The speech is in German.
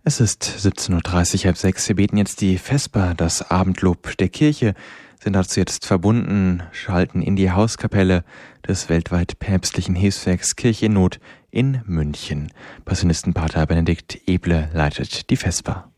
Es ist 17:30 Uhr, halb sechs. Wir beten jetzt die Vesper, das Abendlob der Kirche, sind dazu jetzt verbunden, schalten in die Hauskapelle des weltweit päpstlichen Hilfswerks Kirche in Not in München. Passionistenpater Benedikt Eble leitet die Vesper.